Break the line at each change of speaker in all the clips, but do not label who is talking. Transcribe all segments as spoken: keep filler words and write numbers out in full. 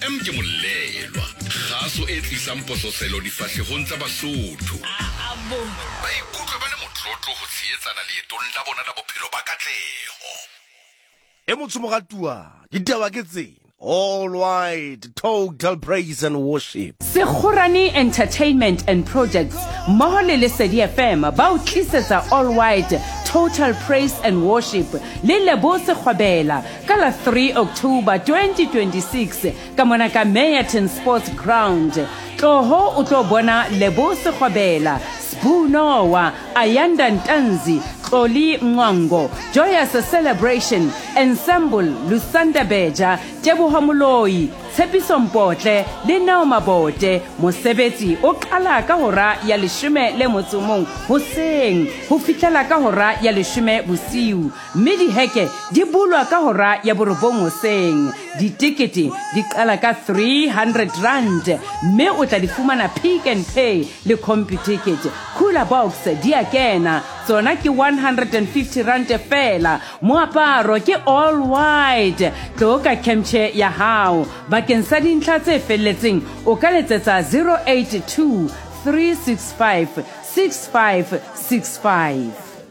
M ke molelwa kgaso e tlisang pososelo difahlegong tsa Basotho ba ikutlwa ba le motlotlo go tsheetsana leetong la bona la bophelo ba katlego
e motho mogatua ditaba ke tsena all white total praise and worship
Sekgorane Entertainment and Projects mmoho le Lesedi F M ba o tlisetsa all white total praise and worship le Lebo Sekgwabela ka la three October twenty twenty-six ka mona ka Meyerton Sports Ground. Tloho o tlo bona Lebo Sekgwabela, Spunowa, Ayanda Ntanzi, Xoli Mwango, Joyous Celebration, Ensemble, Lusanda Beja, Teboho Moloi, Tshepiso Mpotle, le Nao Mabote. Mosebetsi o qala ka hora ya leshome le motso mong hoseng ho fihlela ka hora ya leshome bosiu, mme diheke di bulwa ka hora ya borobong hoseng. Ditikete di qala ka three hundred rand, mme o tla di fumana Pick and Pay le CompuTicket. Cooler Box di a kena, tsona ke one hundred fifty rand fela. Moaparo ke all white. Tloka kemche ya hao bakeng sa dintlha tse felletseng o ka letsetsa zero eight two three six five six five six five.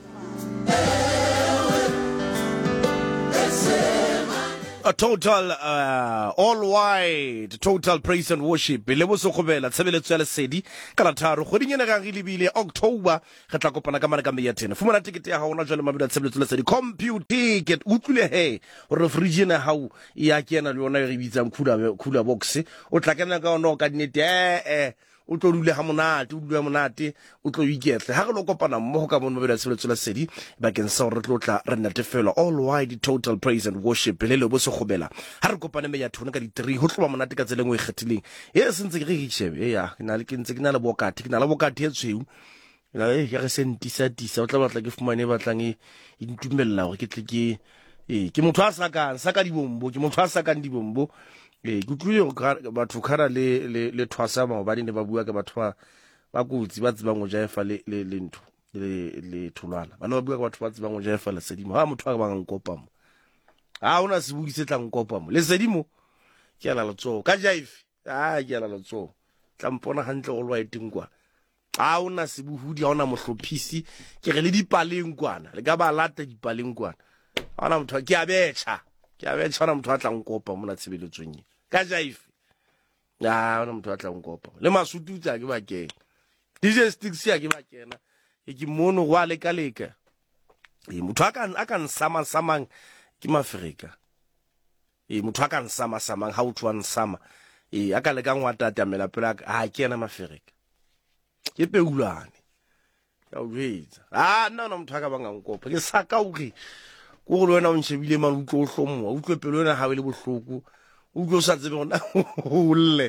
a total uh, all white total praise and worship Lebo Sekgwabela tshebeletso ya Lesedi ka la tharo kgweding ena ga re lebile October re tla kopana ka mana ka Meyerton. Fumana ticket ya gaona jwale mabedi a tshebeletso Lesedi CompuTicket utlwile he gore fridge ena hao ya kena le yona re bitsang cooler cooler box o tla kena ka ona ka nnete eh eh o tlo dule ha monate o dule ha monate o tlo iketle ha re lo kopana mmogo ka bona mabedi a tshebeletso Lesedi bakeng sa re tlo tla re natefela all white total praise and worship le Lebo Sekgwabela ha re kopane Meyerton ka di three ho tloba monate ka tseleng o e kgethileng e sentse ke re itshebe e ya ke na le ke ntse ke na le bokati ke na le bokati e tshweu la e ya re sentisa tisa o tla batla ke fumane batlang e intumella gore ke tle ke e ke motho a sakang saka di bombo ke motho a sakang di bombo e kutlwe batho khara le le le thwasa ba ba ne ba bua ka batho ba ba kutsi ba tsibang go jaefa le le le ntho le le thulwana bana ba bua ka batho ba tsibang go jaefa le Sedimo ha motho a ba ngkopa mo ha ona se buise tla ngkopa mo le Sedimo ke ala lotso ka jaife ha ke ala lotso tla mpona hantle all white ngwa ha ona se buhudi ha ona mohlophisi ke re le dipaleng kwana le ka ba lata dipaleng kwana ana motho ke a betcha ke a betcha ana motho a tla ngkopa mo na tshebeletsong ka jaife ya ona motho a tla ngkopa le Masutu tsa ke ba ke D J Sticks ya ke ba kena e ke mono wa le ka leka e motho a ka a ka nsama samang ke Maafrika e motho a ka nsama samang ha o tswa nsama e aka le ka ngwata tamela pela ha ke ena Maafrika ke peulane ya o jetsa ah nna no motho a ka ba ngkopa ke saka o re go go lona o ntshebile ma utlo o hlomo o utlwe pelo ena ha le bohloko o go sa tsebe gona o lle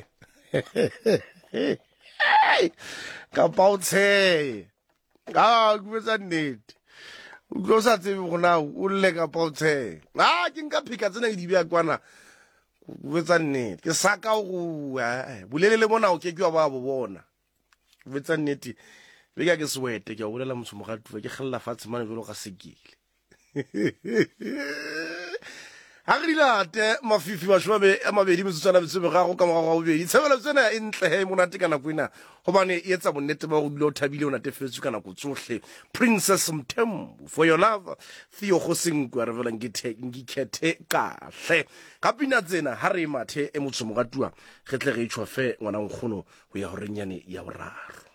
ka pautse ga go tsa nnete o go sa tsebe gona o lle ka pautse ah ke nka phika tsena di bia kwana go tsa nnete ke saka go bolelele bona o ke ke wa ba bo bona go tsa nnete be ka ke swete ke o bolela motho mogatu ke gella fatshe mane jolo ga sekile ha re dilate mafifi ba shwabe a mabedi metsotsana betsebe ga go ka morago ga bobedi tshebelo tsena e ntle he monate kana kwena gobane e etsa bonnete ba go dilo thabile o natefetswe kana go tsohle Princess Mthembu for your love Theo Gosinkwa re vela ngithe ngikhethe kahle ka pina tsena ha re mathe e motho mogatua ge tle ge e tshwa fe ngwana ngkgono go ya ho renyane ya boraro.